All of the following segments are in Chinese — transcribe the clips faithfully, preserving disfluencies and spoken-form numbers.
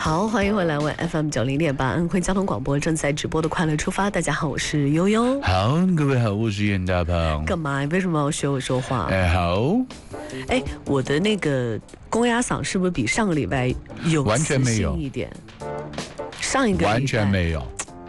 好，欢迎回来，为 F M 九零点八安徽交通广播正在直播的快乐出发。大家好，我是悠悠。 好，各位好，我是严大胖。 干嘛？为什么要学我说话？ 哎，好。 哎，我的那个公鸭嗓是不是比上个礼拜有完全没有一点？上一个完全没有。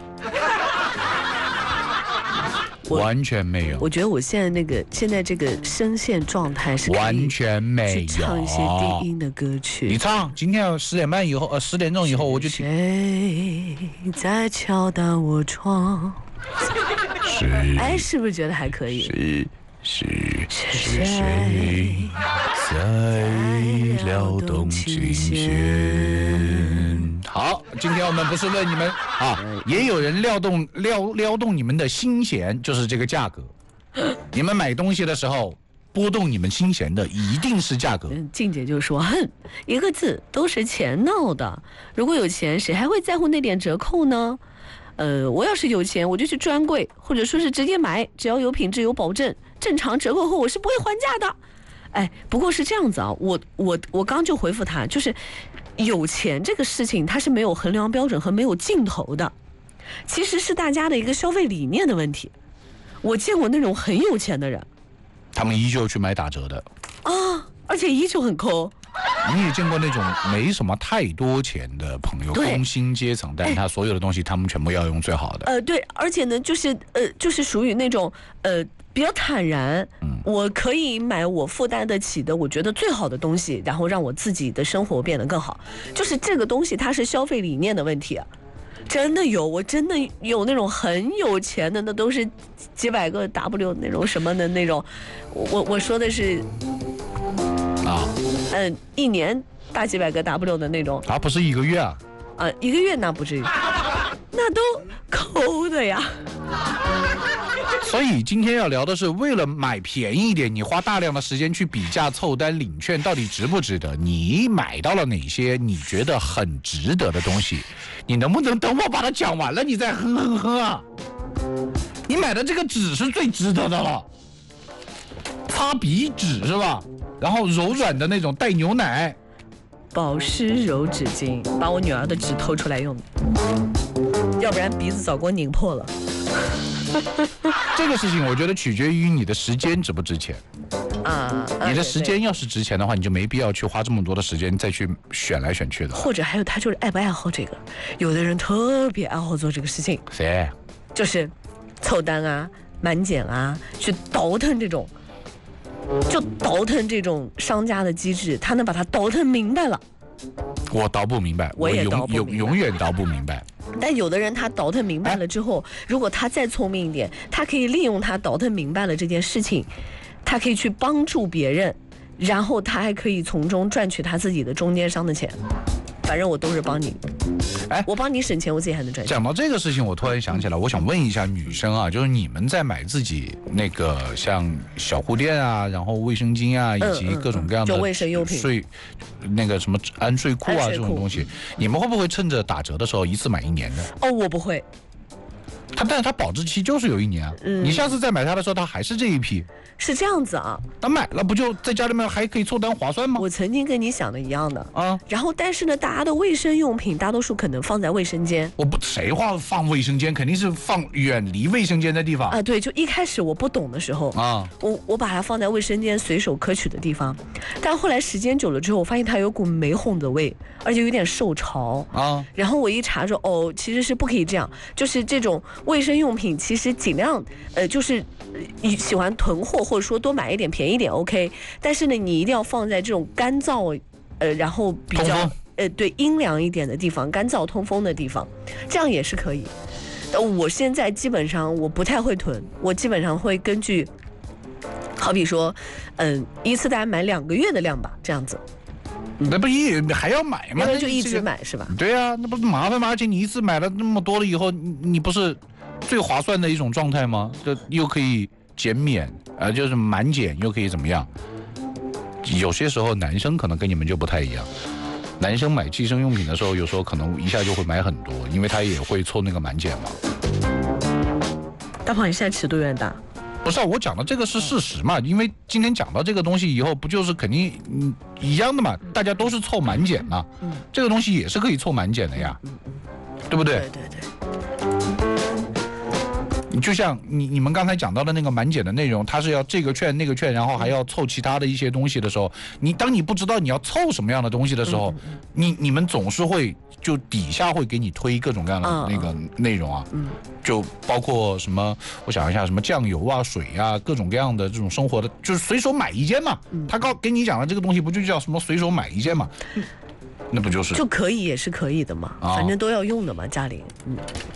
完全没有， 我觉得我现在那个现在这个声线状态是完全没有。 唱一些低音的歌曲， 你唱。今天十点半以后，呃，十点钟以后我就听。 谁在敲打我窗？ 是， 哎，是不是觉得还可以？ 是是是谁在撩动琴弦？好，今天我们不是问你们啊，也有人撩动撩撩动你们的心弦，就是这个价格。你们买东西的时候，波动你们心弦的一定是价格。 嗯，静姐就说：“哼，一个字都是钱闹的。如果有钱，谁还会在乎那点折扣呢？呃，我要是有钱，我就去专柜，或者说是直接买，只要有品质有保证，正常折扣后我是不会还价的。哎，不过是这样子啊，我我我刚就回复他，就是。”有钱这个事情它是没有衡量标准和没有尽头的，其实是大家的一个消费理念的问题。我见过那种很有钱的人， 他们依旧去买打折的啊，而且依旧很抠。 你也见过那种没什么太多钱的朋友，工薪阶层，但他所有的东西他们全部要用最好的。 呃，对，而且呢，就是呃，就是属于那种呃比较坦然，嗯，我可以买我负担得起的，我觉得最好的东西，然后让我自己的生活变得更好。就是这个东西，它是消费理念的问题啊。真的有，我真的有那种很有钱的，那都是几百个 W 那种什么的那种。我我说的是。 啊， 嗯，一年大几百个 W 的那种， 啊，不是一个月啊， 啊，一个月那不至于，那都抠的呀。 所以今天要聊的是，为了买便宜一点，你花大量的时间去比价、凑单、领券，到底值不值得？你买到了哪些你觉得很值得的东西？你能不能等我把它讲完了，你再哼哼哼啊？你买的这个纸是最值得的了，擦笔纸是吧？然后柔软的那种带牛奶， 保湿柔纸巾，把我女儿的纸偷出来用的，要不然鼻子早给我拧破了。 这个事情我觉得取决于你的时间值不值钱啊。 你的时间要是值钱的话，你就没必要去花这么多的时间再去选来选去的。 或者还有他就是爱不爱好这个，有的人特别爱好做这个事情。 谁？ 就是凑单啊、满减啊，去倒腾这种。就倒腾这种商家的机制，他能把它倒腾明白了。 我倒不明白， 我也倒不明白， 永永远倒不明白。 但有的人他倒腾明白了之后，如果他再聪明一点，他可以利用他倒腾明白了这件事情，他可以去帮助别人，然后他还可以从中赚取他自己的中间商的钱。反正我都是帮你，哎，我帮你省钱，我自己还能赚钱。 讲到这个事情，我突然想起来，我想问一下女生啊，就是你们在买自己那个像小护垫啊，然后卫生巾啊，以及各种各样的就卫生用品、 睡那个什么安睡裤啊这种东西，你们会不会趁着打折的时候一次买一年的？ 哦，我不会。 它但是它保质期就是有一年啊，嗯、你下次再买它的时候，它还是这一批。 是这样子啊， 那买了不就在家里面还可以凑单划算吗？ 我曾经跟你想的一样的啊， 然后但是呢，大家的卫生用品大多数可能放在卫生间。 我不谁话放卫生间，肯定是放远离卫生间的地方啊。对，就一开始我不懂的时候啊， 我我把它放在卫生间随手可取的地方，但后来时间久了之后，我发现它有股玫红的味，而且有点受潮啊。 然后我一查说，哦，其实是不可以这样，就是这种卫生用品其实尽量呃就是喜欢囤货或者说多买一点便宜一点 OK， 但是呢你一定要放在这种干燥呃然后比较呃对阴凉一点的地方，干燥通风的地方，这样也是可以。呃我现在基本上我不太会囤，我基本上会根据好比说嗯、呃、一次大概买两个月的量吧，这样子。 那不一还要买吗？ 那就一直买是吧？ 对啊，那不麻烦吗？而且你一次买了那么多了以后，你你不是最划算的一种状态吗？这又可以减免，呃，就是满减，又可以怎么样？有些时候男生可能跟你们就不太一样，男生买计生用品的时候，有时候可能一下就会买很多，因为他也会凑那个满减嘛。 大胖，你现在尺度有点大。 不是、啊，我讲的这个是事实嘛，因为今天讲到这个东西以后，不就是肯定嗯一样的嘛，大家都是凑满减嘛，嗯，这个东西也是可以凑满减的呀，嗯嗯，对不对？ 对对对。 就像你你们刚才讲到的那个满减的内容，它是要这个券那个券，然后还要凑其他的一些东西的时候，你当你不知道你要凑什么样的东西的时候，嗯嗯、你你们总是会就底下会给你推各种各样的那个内容啊，嗯，就包括什么，我想一下，什么酱油啊、水啊，各种各样的这种生活的，就是随手买一件嘛。嗯、他告给你讲的这个东西，不就叫什么随手买一件嘛？嗯、那不就是就可以也是可以的嘛，反正都要用的嘛，家里，嗯。